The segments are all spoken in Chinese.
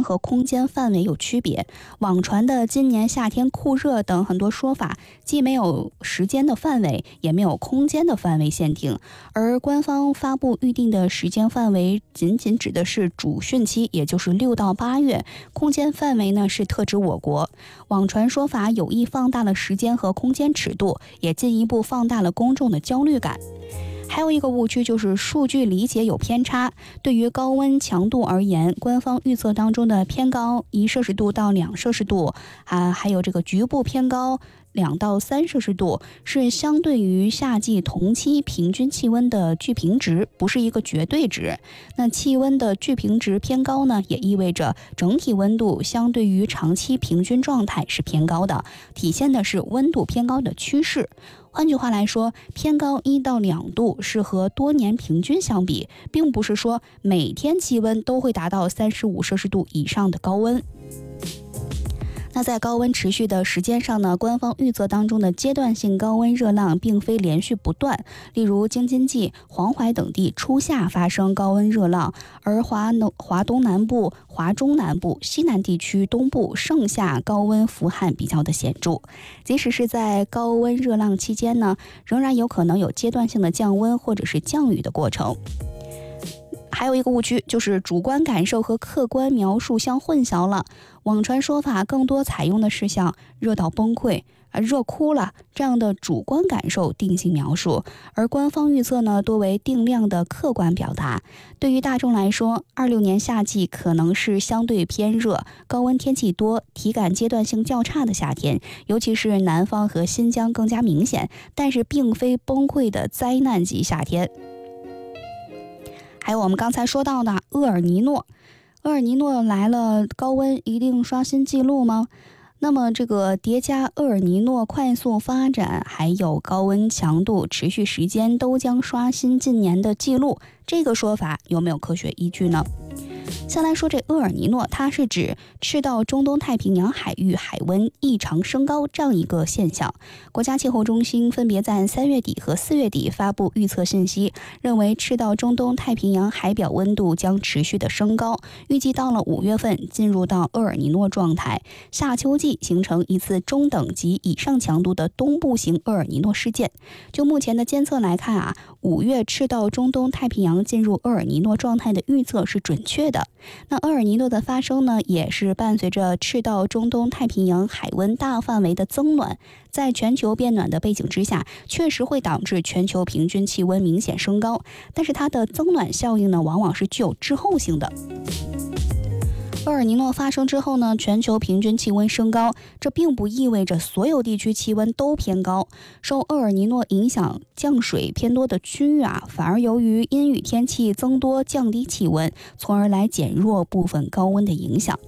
和空间范围有区别。网传的今年夏天酷热等很多说法，既没有时间的范围，也没有空间的范围限定，而官方发布预定的时间范围仅仅指的是主汛期，也就是6到8月，空间范围呢是特指我国。网传说法有意放大了时间和空间尺度，也进一步放大了公众的焦虑感。还有一个误区就是数据理解有偏差。对于高温强度而言，官方预测当中的偏高1摄氏度到2摄氏度还有这个局部偏高2到3摄氏度，是相对于夏季同期平均气温的巨平值，不是一个绝对值。那气温的巨平值偏高呢，也意味着整体温度相对于长期平均状态是偏高的，体现的是温度偏高的趋势。换句话来说，偏高1到2度是和多年平均相比，并不是说每天气温都会达到35摄氏度以上的高温。那在高温持续的时间上呢，官方预测当中的阶段性高温热浪并非连续不断，例如京津冀、黄淮等地初夏发生高温热浪，而华东南部、华中南部、西南地区东部盛夏高温伏旱比较的显著。即使是在高温热浪期间呢，仍然有可能有阶段性的降温或者是降雨的过程。还有一个误区就是主观感受和客观描述相混淆了。网传说法更多采用的是像热到崩溃、热哭了这样的主观感受定性描述，而官方预测呢多为定量的客观表达。对于大众来说，26年夏季可能是相对偏热、高温天气多、体感阶段性较差的夏天，尤其是南方和新疆更加明显，但是并非崩溃的灾难级夏天。还有我们刚才说到的厄尔尼诺来了，高温一定刷新记录吗？那么这个叠加厄尔尼诺快速发展，还有高温强度持续时间都将刷新近年的记录，这个说法有没有科学依据呢？先来说这厄尔尼诺，它是指赤道中东太平洋海域海温异常升高这样一个现象。国家气候中心分别在3月底和4月底发布预测信息，认为赤道中东太平洋海表温度将持续的升高，预计到了5月份进入到厄尔尼诺状态，夏秋季形成一次中等级以上强度的东部型厄尔尼诺事件。就目前的监测来看5月赤道中东太平洋进入厄尔尼诺状态的预测是准确的。那厄尔尼诺的发生呢，也是伴随着赤道中东太平洋海温大范围的增暖，在全球变暖的背景之下，确实会导致全球平均气温明显升高，但是它的增暖效应呢，往往是具有滞后性的。厄尔尼诺发生之后呢，全球平均气温升高，这并不意味着所有地区气温都偏高。受厄尔尼诺影响降水偏多的区域反而由于阴雨天气增多降低气温，从而来减弱部分高温的影响。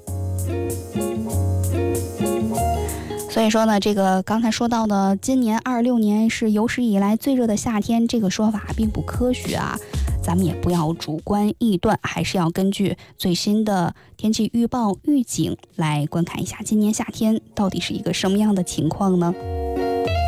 所以说呢，这个刚才说到的今年26年是有史以来最热的夏天，这个说法并不科学咱们也不要主观臆断，还是要根据最新的天气预报预警来观看一下今年夏天到底是一个什么样的情况呢？